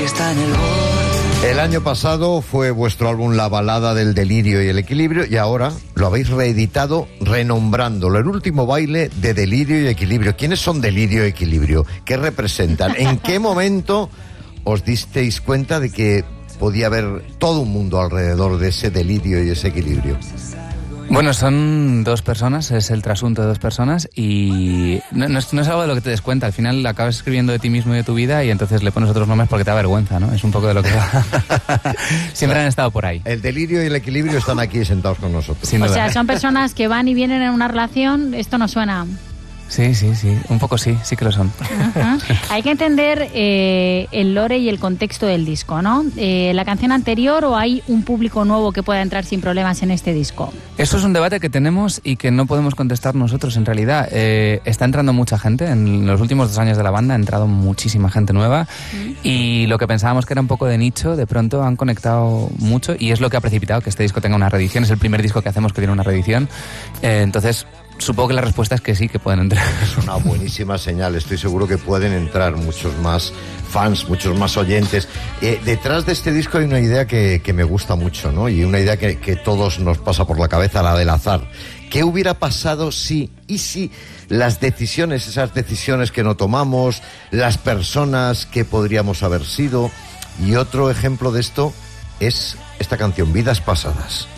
está en el borde. El año pasado fue vuestro álbum La balada del delirio y el equilibrio, y ahora lo habéis reeditado renombrándolo, El último baile de delirio y equilibrio. ¿Quiénes son Delirio y Equilibrio? ¿Qué representan? ¿En qué momento os disteis cuenta de que podía haber todo un mundo alrededor de ese delirio y ese equilibrio? Bueno, son dos personas, es el trasunto de dos personas y no es algo de lo que te des cuenta. Al final acabas escribiendo de ti mismo y de tu vida y entonces le pones otros nombres porque te da vergüenza, ¿no? Es un poco de lo que va. Siempre han estado por ahí. El delirio y el equilibrio están aquí sentados con nosotros. O sea, son personas que van y vienen en una relación. Esto no suena. Sí, un poco sí que lo son. Uh-huh. Hay que entender el lore y el contexto del disco, ¿no? ¿La canción anterior o hay un público nuevo que pueda entrar sin problemas en este disco? Eso es un debate que tenemos y que no podemos contestar nosotros en realidad. Está entrando mucha gente, en los últimos 2 años de la banda ha entrado muchísima gente nueva y lo que pensábamos que era un poco de nicho, de pronto han conectado mucho y es lo que ha precipitado que este disco tenga una reedición. Es el primer disco que hacemos que tiene una reedición. Entonces, supongo que la respuesta es que sí, que pueden entrar. Es una buenísima señal. Estoy seguro que pueden entrar muchos más fans, muchos más oyentes. Detrás de este disco hay una idea que me gusta mucho, ¿no? Y una idea que todos nos pasa por la cabeza, la del azar. ¿Qué hubiera pasado si las decisiones, esas decisiones que no tomamos, las personas que podríamos haber sido? Y otro ejemplo de esto es esta canción, Vidas Pasadas.